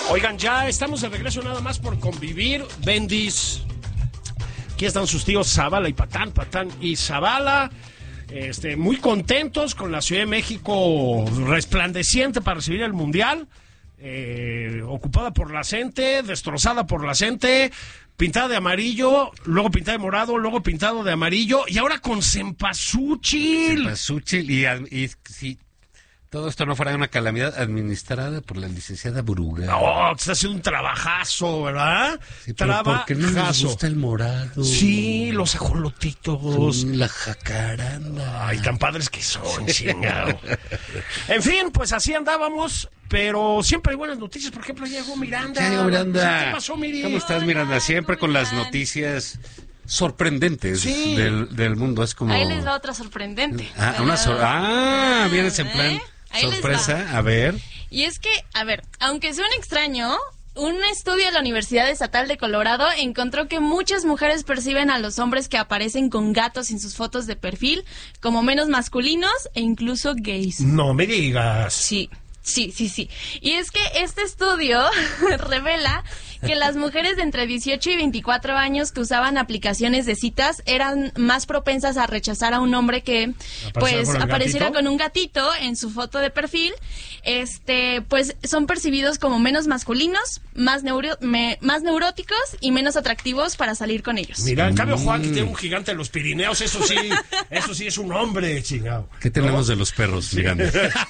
Oigan, ya estamos de regreso nada más por convivir. Bendis. Aquí están sus tíos Zavala y Patán y Zavala. Muy contentos con la Ciudad de México resplandeciente para recibir el Mundial. Ocupada por la gente, destrozada por la gente, pintada de amarillo, luego pintada de morado, luego pintado de amarillo y ahora con cempasúchil. Y si todo esto no fuera una calamidad administrada por la licenciada Bruga. No, está haciendo un trabajazo, ¿verdad? Sí, porque no nos gusta el morado. Sí, los ajolotitos. La jacaranda. Ay, tan padres que son, chingado. En fin, pues así andábamos, pero siempre hay buenas noticias. Por ejemplo, llegó Miranda. Ya llegó Miranda. ¿Qué pasó, Miri? ¿Cómo estás, Miranda? Siempre con las noticias sorprendentes del mundo. Es como... Ahí les va otra sorprendente. Vienes en plan sorpresa. A ver. Y es que, aunque suene extraño, un estudio de la Universidad Estatal de Colorado encontró que muchas mujeres perciben a los hombres que aparecen con gatos en sus fotos de perfil como menos masculinos e incluso gays. No me digas. Sí. Y es que este estudio revela que las mujeres de entre 18 y 24 años que usaban aplicaciones de citas eran más propensas a rechazar a un hombre que apareciera con un gatito en su foto de perfil. Pues son percibidos como menos masculinos, más neuróticos y menos atractivos para salir con ellos. Mira, en cambio Juan, que tiene un gigante en los Pirineos, eso sí es un hombre, chingado. ¿Qué tenemos de los perros, Miranda?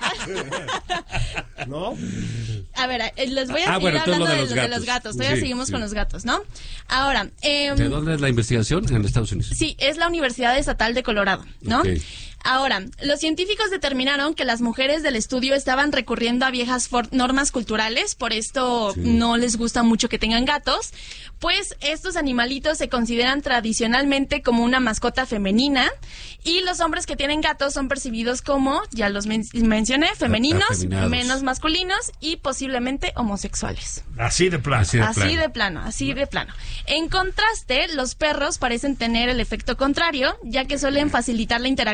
¿No? A ver, les voy a seguir hablando de los gatos. Todavía seguimos con los gatos, ¿no? Ahora... ¿de dónde es la investigación? En Estados Unidos. Sí, es la Universidad Estatal de Colorado, ¿no? Okay. Ahora, los científicos determinaron que las mujeres del estudio estaban recurriendo a viejas normas culturales, por esto no les gusta mucho que tengan gatos, pues estos animalitos se consideran tradicionalmente como una mascota femenina y los hombres que tienen gatos son percibidos como, ya los mencioné, femeninos, menos masculinos y posiblemente homosexuales. Así de plano. Así de plano. En contraste, los perros parecen tener el efecto contrario, ya que suelen facilitar la interacción